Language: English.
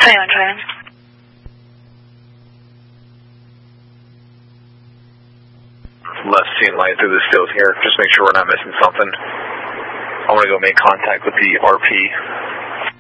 21. Left seeing light through the stills here. Just make sure we're not missing something. I want to go make contact with the RP.